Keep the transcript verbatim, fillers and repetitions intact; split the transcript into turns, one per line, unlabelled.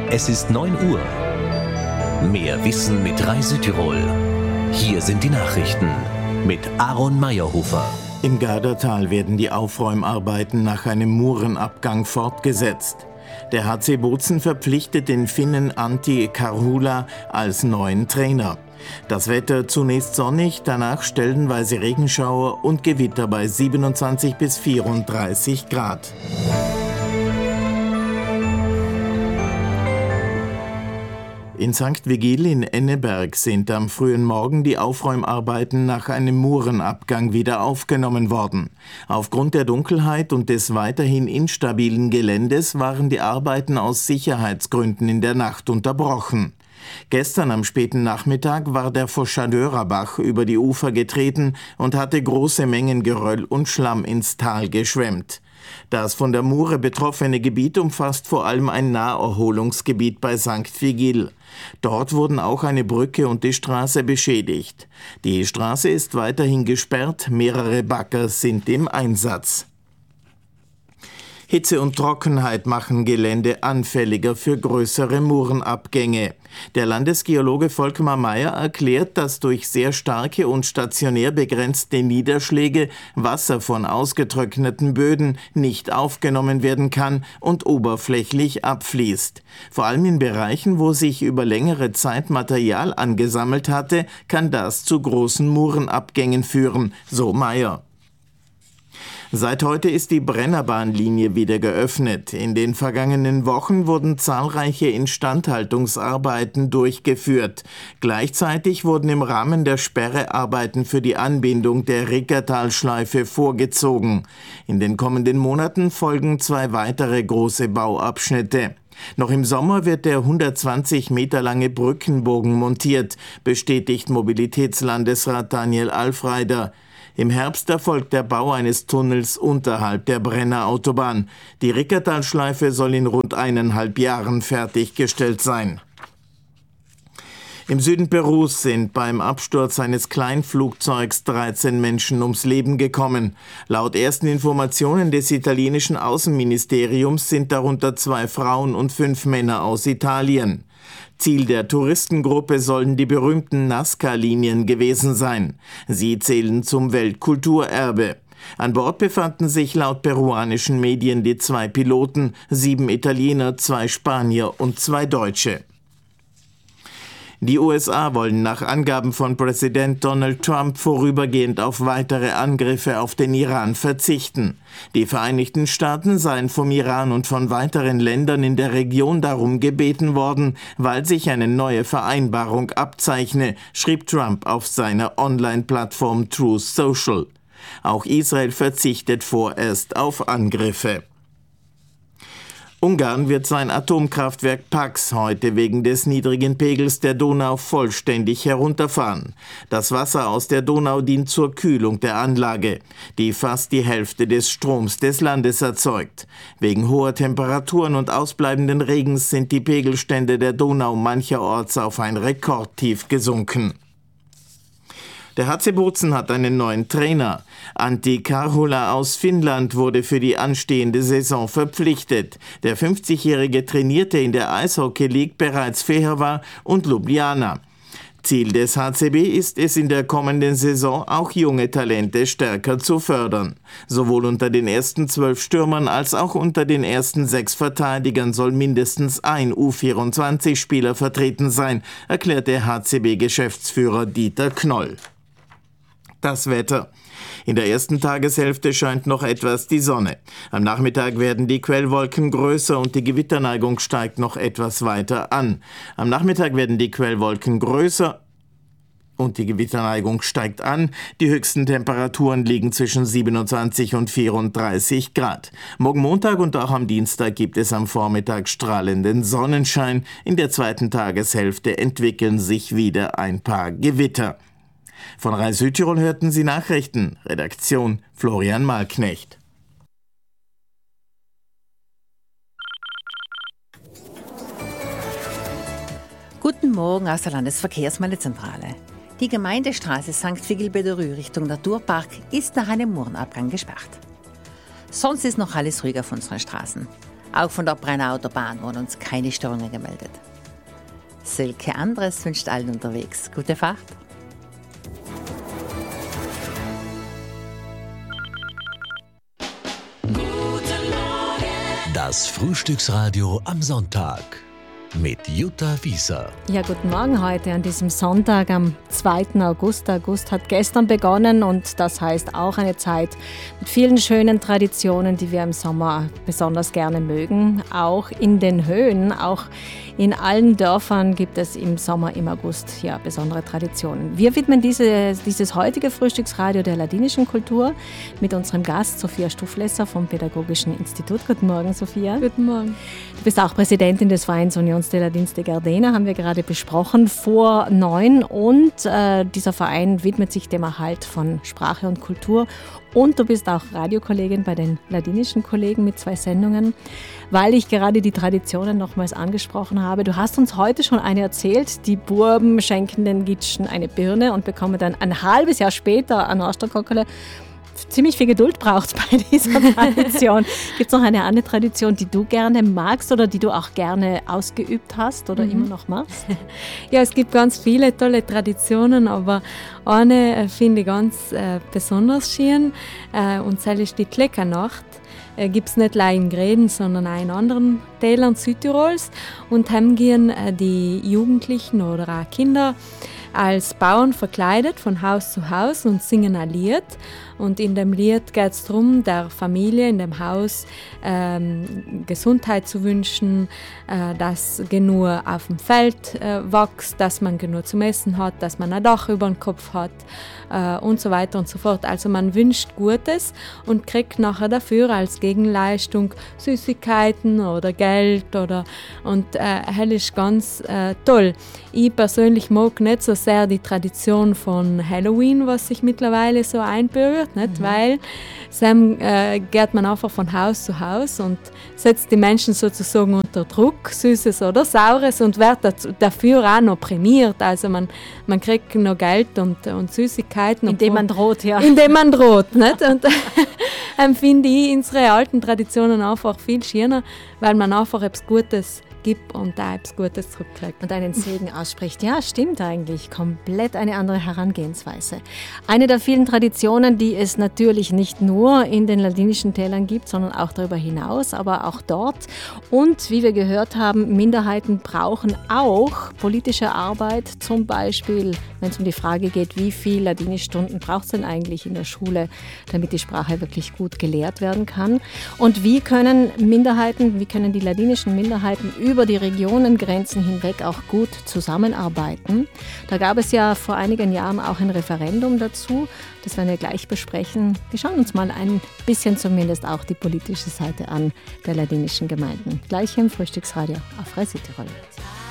Es ist neun Uhr. Mehr Wissen mit Rai Südtirol. Hier sind die Nachrichten mit Aaron Meyerhofer.
Im Gardatal werden die Aufräumarbeiten nach einem Murenabgang fortgesetzt. Der H C Bozen verpflichtet den Finnen Antti Karhula als neuen Trainer. Das Wetter zunächst sonnig, danach stellenweise Regenschauer und Gewitter bei siebenundzwanzig bis vierunddreißig Grad. In Sankt Vigil in Enneberg sind am frühen Morgen die Aufräumarbeiten nach einem Murenabgang wieder aufgenommen worden. Aufgrund der Dunkelheit und des weiterhin instabilen Geländes waren die Arbeiten aus Sicherheitsgründen in der Nacht unterbrochen. Gestern am späten Nachmittag war der Foschadörer-Bach über die Ufer getreten und hatte große Mengen Geröll und Schlamm ins Tal geschwemmt. Das von der Mure betroffene Gebiet umfasst vor allem ein Naherholungsgebiet bei Sankt Vigil. Dort wurden auch eine Brücke und die Straße beschädigt. Die Straße ist weiterhin gesperrt, mehrere Bagger sind im Einsatz. Hitze und Trockenheit machen Gelände anfälliger für größere Murenabgänge. Der Landesgeologe Volkmar Meyer erklärt, dass durch sehr starke und stationär begrenzte Niederschläge Wasser von ausgetrockneten Böden nicht aufgenommen werden kann und oberflächlich abfließt. Vor allem in Bereichen, wo sich über längere Zeit Material angesammelt hatte, kann das zu großen Murenabgängen führen, so Meyer. Seit heute ist die Brennerbahnlinie wieder geöffnet. In den vergangenen Wochen wurden zahlreiche Instandhaltungsarbeiten durchgeführt. Gleichzeitig wurden im Rahmen der Sperre Arbeiten für die Anbindung der Rickertalschleife vorgezogen. In den kommenden Monaten folgen zwei weitere große Bauabschnitte. Noch im Sommer wird der hundertzwanzig Meter lange Brückenbogen montiert, bestätigt Mobilitätslandesrat Daniel Alfreider. Im Herbst erfolgt der Bau eines Tunnels unterhalb der Brennerautobahn. Die Rickertalschleife soll in rund eineinhalb Jahren fertiggestellt sein. Im Süden Perus sind beim Absturz eines Kleinflugzeugs dreizehn Menschen ums Leben gekommen. Laut ersten Informationen des italienischen Außenministeriums sind darunter zwei Frauen und fünf Männer aus Italien. Ziel der Touristengruppe sollen die berühmten Nazca-Linien gewesen sein. Sie zählen zum Weltkulturerbe. An Bord befanden sich laut peruanischen Medien die zwei Piloten, sieben Italiener, zwei Spanier und zwei Deutsche. Die U S A wollen nach Angaben von Präsident Donald Trump vorübergehend auf weitere Angriffe auf den Iran verzichten. Die Vereinigten Staaten seien vom Iran und von weiteren Ländern in der Region darum gebeten worden, weil sich eine neue Vereinbarung abzeichne, schrieb Trump auf seiner Online-Plattform Truth Social. Auch Israel verzichtet vorerst auf Angriffe. Ungarn wird sein Atomkraftwerk Paks heute wegen des niedrigen Pegels der Donau vollständig herunterfahren. Das Wasser aus der Donau dient zur Kühlung der Anlage, die fast die Hälfte des Stroms des Landes erzeugt. Wegen hoher Temperaturen und ausbleibenden Regens sind die Pegelstände der Donau mancherorts auf ein Rekordtief gesunken. Der H C Bozen hat einen neuen Trainer. Antti Karhula aus Finnland wurde für die anstehende Saison verpflichtet. Der fünfzigjährige trainierte in der Eishockey League bereits Fehervar und Ljubljana. Ziel des H C B ist es in der kommenden Saison auch junge Talente stärker zu fördern. Sowohl unter den ersten zwölf Stürmern als auch unter den ersten sechs Verteidigern soll mindestens ein U vierundzwanzig-Spieler vertreten sein, erklärt der H C B-Geschäftsführer Dieter Knoll. Das Wetter. In der ersten Tageshälfte scheint noch etwas die Sonne. Am Nachmittag werden die Quellwolken größer und die Gewitterneigung steigt noch etwas weiter an. Am Nachmittag werden die Quellwolken größer und die Gewitterneigung steigt an. Die höchsten Temperaturen liegen zwischen siebenundzwanzig und vierunddreißig Grad. Morgen Montag und auch am Dienstag gibt es am Vormittag strahlenden Sonnenschein. In der zweiten Tageshälfte entwickeln sich wieder ein paar Gewitter. Von Rai Südtirol hörten Sie Nachrichten. Redaktion Florian Malknecht.
Guten Morgen aus der Landesverkehrsmeldezentrale. Die Gemeindestraße Sankt Vigil bei der Rue Richtung Naturpark ist nach einem Murenabgang gesperrt. Sonst ist noch alles ruhig auf unseren Straßen. Auch von der Brenner-Autobahn wurden uns keine Störungen gemeldet. Silke Andres wünscht allen unterwegs gute Fahrt.
Das Frühstücksradio am Sonntag mit Jutta Wieser.
Ja, guten Morgen heute an diesem Sonntag am zweiten August. Der August hat gestern begonnen und das heißt auch eine Zeit mit vielen schönen Traditionen, die wir im Sommer besonders gerne mögen. Auch in den Höhen, auch in allen Dörfern gibt es im Sommer, im August, ja, besondere Traditionen. Wir widmen diese, dieses heutige Frühstücksradio der ladinischen Kultur mit unserem Gast Sophia Stuflesser vom Pädagogischen Institut. Guten Morgen, Sophia.
Guten Morgen.
Du bist auch Präsidentin des Vereins Unions de Ladins de Gardena, haben wir gerade besprochen, vor neun. Und äh, dieser Verein widmet sich dem Erhalt von Sprache und Kultur. Und du bist auch Radiokollegin bei den ladinischen Kollegen mit zwei Sendungen, weil ich gerade die Traditionen nochmals angesprochen habe. Du hast uns heute schon eine erzählt, die Burben schenken den Gitschen eine Birne und bekommen dann ein halbes Jahr später ein Osterkockele. Ziemlich viel Geduld braucht es bei dieser Tradition. Gibt es noch eine andere Tradition, die du gerne magst oder die du auch gerne ausgeübt hast oder mhm. immer noch machst?
Ja, es gibt ganz viele tolle Traditionen, aber eine äh, finde ich ganz äh, besonders schön äh, und das ist die Kleckernacht. Äh, gibt es nicht nur in Greden, sondern auch in anderen Tälern Südtirols. Und heim gehen äh, die Jugendlichen oder auch Kinder als Bauern verkleidet von Haus zu Haus und singen ein Lied. Und in dem Lied geht es darum, der Familie in dem Haus ähm, Gesundheit zu wünschen, äh, dass genug auf dem Feld äh, wächst, dass man genug zum Essen hat, dass man ein Dach über dem Kopf hat äh, und so weiter und so fort. Also man wünscht Gutes und kriegt nachher dafür als Gegenleistung Süßigkeiten oder Geld. Oder, und äh, das ist ganz äh, toll. Ich persönlich mag nicht so sehr die Tradition von Halloween, was sich mittlerweile so einbürgert. Nicht? Mhm. Weil dann äh, geht man einfach von Haus zu Haus und setzt die Menschen sozusagen unter Druck, Süßes oder Saures, und wird dazu, dafür auch noch prämiert. Also man, man kriegt noch Geld und, und Süßigkeiten.
Indem man droht, ja.
Indem man droht. Nicht? Und ähm, finde ich unsere alten Traditionen einfach viel schöner, weil man einfach etwas Gutes gibt und da etwas Gutes zurückkriegt.
Und einen Segen ausspricht. Ja, stimmt eigentlich. Komplett eine andere Herangehensweise. Eine der vielen Traditionen, die es natürlich nicht nur in den ladinischen Tälern gibt, sondern auch darüber hinaus, aber auch dort. Und wie wir gehört haben, Minderheiten brauchen auch politische Arbeit, zum Beispiel, wenn es um die Frage geht, wie viele Ladinischstunden braucht es denn eigentlich in der Schule, damit die Sprache wirklich gut gelehrt werden kann. Und wie können Minderheiten, wie können die ladinischen Minderheiten über die Regionengrenzen hinweg auch gut zusammenarbeiten. Da gab es ja vor einigen Jahren auch ein Referendum dazu. Das werden wir gleich besprechen. Wir schauen uns mal ein bisschen zumindest auch die politische Seite an der ladinischen Gemeinden. Gleich im Frühstücksradio auf Radio Tirol.